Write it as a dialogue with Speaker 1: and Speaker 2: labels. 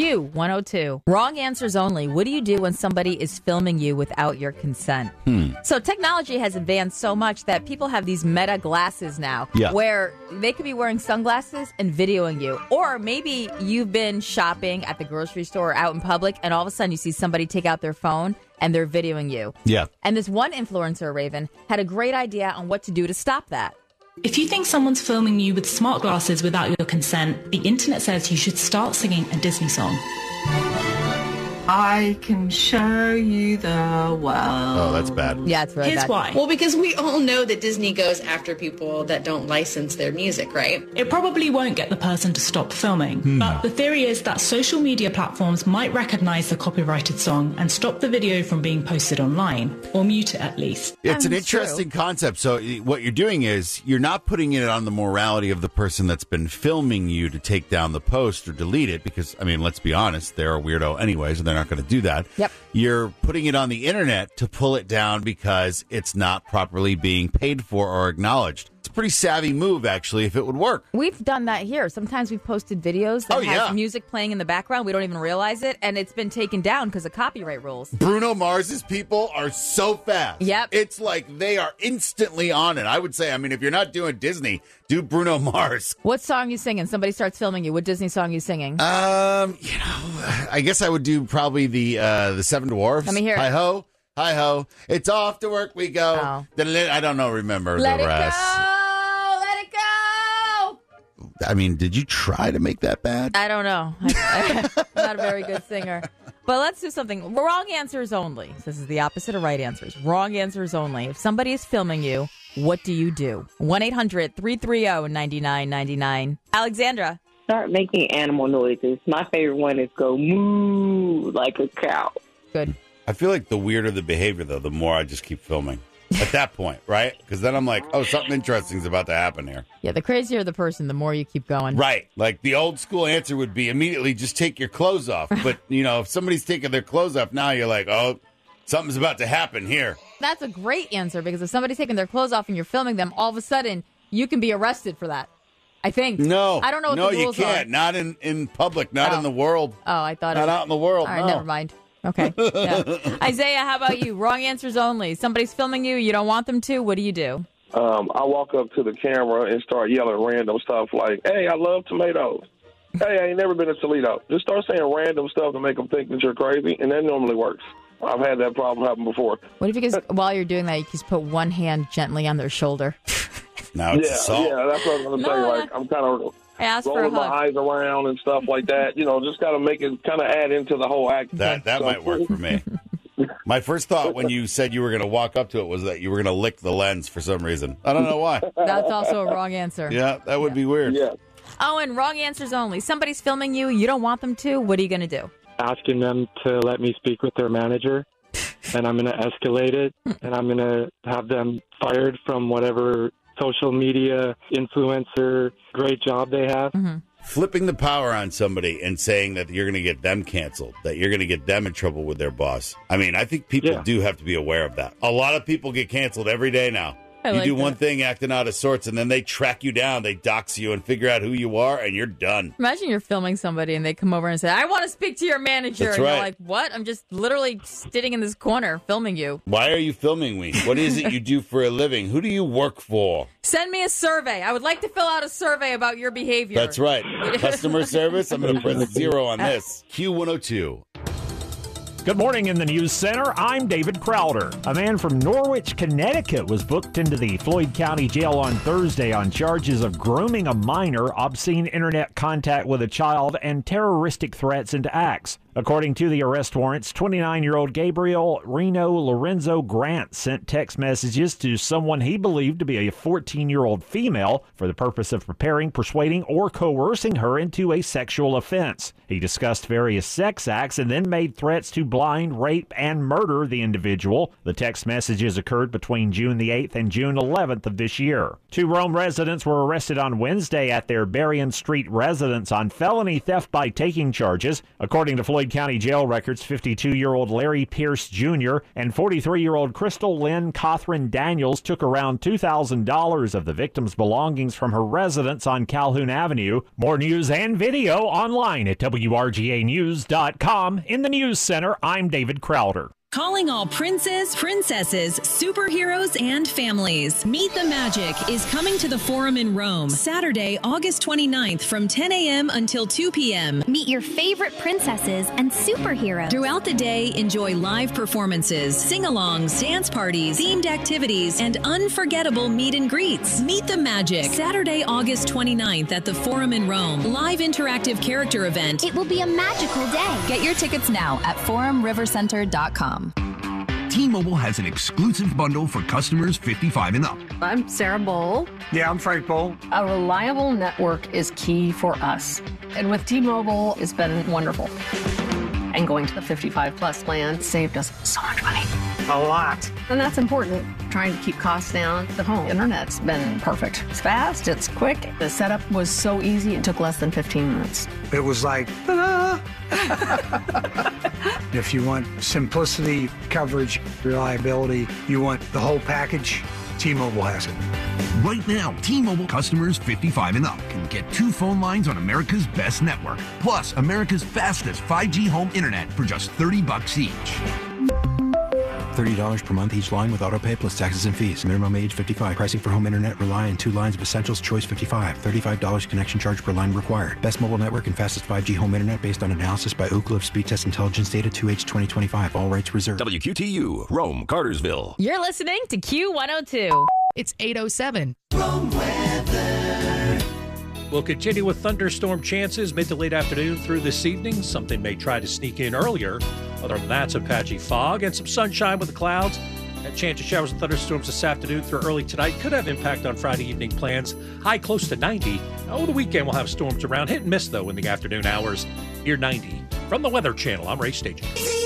Speaker 1: Q102. Wrong answers only. What do you do when somebody is filming you without your consent? So technology has advanced so much that people have these meta glasses now where they could be wearing sunglasses and videoing you. Or maybe you've been shopping at the grocery store or out in public and all of a sudden you see somebody take out their phone and they're videoing you. Yeah. And this one influencer, Raven, had a great idea on what to do to stop that.
Speaker 2: If you think someone's filming you with smart glasses without your consent, the internet says you should start singing a Disney song.
Speaker 3: I can show you the world.
Speaker 4: Oh, that's bad.
Speaker 1: Yeah, it's really
Speaker 2: Here's
Speaker 1: bad.
Speaker 2: why.
Speaker 5: Well, because we all know that Disney goes after people that don't license their music, right?
Speaker 2: It probably won't get the person to stop filming, but the theory is that social media platforms might recognize the copyrighted song and stop the video from being posted online, or mute it at least.
Speaker 4: It's an interesting concept. So what you're doing is you're not putting it on the morality of the person that's been filming you to take down the post or delete it because, I mean, let's be honest, they're a weirdo anyways, and they're not going to do that.
Speaker 1: Yep.
Speaker 4: You're putting it on the internet to pull it down because it's not properly being paid for or acknowledged. It's a pretty savvy move, actually, if it would work.
Speaker 1: We've done that here. Sometimes we've posted videos that have music playing in the background. We don't even realize it, and it's been taken down because of copyright rules.
Speaker 4: Bruno Mars's people are so fast.
Speaker 1: Yep.
Speaker 4: It's like they are instantly on it. I would say, I mean, if you're not doing Disney, do Bruno Mars.
Speaker 1: What song you singing? Somebody starts filming you. What Disney song you singing?
Speaker 4: I guess I would do probably the Seven Dwarfs.
Speaker 1: Let me hear it.
Speaker 4: Hi-ho, hi-ho. It's off to work we go.
Speaker 1: Oh.
Speaker 4: I don't know, remember
Speaker 1: Let
Speaker 4: the
Speaker 1: it
Speaker 4: rest.
Speaker 1: go! Let it go!
Speaker 4: I mean, did you try to make that bad?
Speaker 1: I don't know. I'm not a very good singer. But let's do something. Wrong answers only. This is the opposite of right answers. Wrong answers only. If somebody is filming you, what do you do? 1-800-330-9999. Alexandra.
Speaker 6: Start making animal noises. My favorite one is go moo like a cow.
Speaker 1: Good.
Speaker 4: I feel like the weirder the behavior, though, the more I just keep filming. At that point, right? Because then I'm like, oh, something interesting is about to happen here.
Speaker 1: Yeah, the crazier the person, the more you keep going.
Speaker 4: Right. Like the old school answer would be immediately just take your clothes off. But, you know, if somebody's taking their clothes off now, you're like, oh, something's about to happen here.
Speaker 1: That's a great answer because if somebody's taking their clothes off and you're filming them, all of a sudden you can be arrested for that. I think.
Speaker 4: No.
Speaker 1: I don't know what the rules
Speaker 4: you can't.
Speaker 1: are.
Speaker 4: Not in public. Not in the world.
Speaker 1: Oh, I thought
Speaker 4: Not out in the world.
Speaker 1: All right,
Speaker 4: no.
Speaker 1: never mind. Okay. Yeah. Isaiah, how about you? Wrong answers only. Somebody's filming you. You don't want them to. What do you do?
Speaker 7: I walk up to the camera and start yelling random stuff like, hey, I love tomatoes. Hey, I ain't never been to Toledo. Just start saying random stuff to make them think that you're crazy, and that normally works. I've had that problem happen before.
Speaker 1: What if you just, while you're doing that, you just put one hand gently on their shoulder?
Speaker 4: Now it's assault.
Speaker 7: Yeah, that's what I was going to say. Like, I'm kind of rolling my eyes around and stuff like that. You know, just got to make it kind of add into the whole act.
Speaker 4: That might work for me. My first thought when you said you were going to walk up to it was that you were going to lick the lens for some reason. I don't know why.
Speaker 1: That's also a wrong answer.
Speaker 4: Yeah, that would be weird.
Speaker 7: Yeah.
Speaker 1: Oh, and wrong answers only. Somebody's filming you. You don't want them to. What are you going to do?
Speaker 8: Asking them to let me speak with their manager, and I'm going to escalate it, and I'm going to have them fired from whatever social media influencer great job they have.
Speaker 1: Mm-hmm.
Speaker 4: Flipping the power on somebody and saying that you're going to get them canceled, that you're going to get them in trouble with their boss. I mean, I think people do have to be aware of that. A lot of people get canceled every day now. You do one thing acting out of sorts, and then they track you down, they dox you and figure out who you are, and you're done.
Speaker 1: Imagine you're filming somebody, and they come over and say, I want to speak to your manager.
Speaker 4: That's
Speaker 1: and
Speaker 4: right.
Speaker 1: you're like, what? I'm just literally sitting in this corner filming you.
Speaker 4: Why are you filming me? What is it you do for a living? Who do you work for?
Speaker 1: Send me a survey. I would like to fill out a survey about your behavior.
Speaker 4: That's right. Customer service, I'm going to press 0 on this. Q102.
Speaker 9: Good morning in the News Center. I'm David Crowder. A man from Norwich, Connecticut was booked into the Floyd County Jail on Thursday on charges of grooming a minor, obscene internet contact with a child, and terroristic threats and acts. According to the arrest warrants, 29-year-old Gabriel Reno Lorenzo Grant sent text messages to someone he believed to be a 14-year-old female for the purpose of preparing, persuading, or coercing her into a sexual offense. He discussed various sex acts and then made threats to blind, rape, and murder the individual. The text messages occurred between June the 8th and June 11th of this year. 2 Rome residents were arrested on Wednesday at their Berrien Street residence on felony theft by taking charges. According to Floyd County Jail records, 52-year-old Larry Pierce Jr. and 43-year-old Crystal Lynn Cothran Daniels took around $2,000 of the victim's belongings from her residence on Calhoun Avenue. More news and video online at WRGAnews.com. In the News Center, I'm David Crowder.
Speaker 10: Calling all princes, princesses, superheroes, and families. Meet the Magic is coming to the Forum in Rome, Saturday, August 29th from 10 a.m. until 2 p.m.
Speaker 11: Meet your favorite princesses and superheroes.
Speaker 10: Throughout the day, enjoy live performances, sing-alongs, dance parties, themed activities, and unforgettable meet and greets. Meet the Magic, Saturday, August 29th at the Forum in Rome. Live interactive character event.
Speaker 11: It will be a magical day.
Speaker 12: Get your tickets now at forumrivercenter.com.
Speaker 13: T-Mobile has an exclusive bundle for customers 55 and up.
Speaker 14: I'm Sarah Bowl.
Speaker 15: Yeah, I'm Frank Bowl.
Speaker 14: A reliable network is key for us. And with T-Mobile, it's been wonderful. And going to the 55 plus plan saved us so much money.
Speaker 15: A lot.
Speaker 14: And that's important. Trying to keep costs down. The home internet's been perfect. It's fast, it's quick. The setup was so easy, it took less than 15 minutes.
Speaker 15: It was like, ta-da! If you want simplicity, coverage, reliability, you want the whole package, T-Mobile has it.
Speaker 13: Right now, T-Mobile customers 55 and up can get 2 phone lines on America's best network, plus America's fastest 5G home internet for just $30 each.
Speaker 16: $30 per month each line with autopay plus taxes and fees. Minimum age 55. Pricing for home internet rely on 2 lines of Essentials Choice 55. $35 connection charge per line required. Best mobile network and fastest 5G home internet based on analysis by Ookla of Speed Test Intelligence Data 2H 2025. All rights reserved.
Speaker 17: WQTU, Rome, Cartersville.
Speaker 1: You're listening to Q102.
Speaker 18: It's 8:07.
Speaker 19: Rome weather.
Speaker 20: We'll continue with thunderstorm chances mid to late afternoon through this evening. Something may try to sneak in earlier. Other than that, some patchy fog and some sunshine with the clouds. A chance of showers and thunderstorms this afternoon through early tonight could have impact on Friday evening plans. High close to 90. Over the weekend, we'll have storms around. Hit and miss, though, in the afternoon hours. Near 90. From the Weather Channel, I'm Ray Stajan.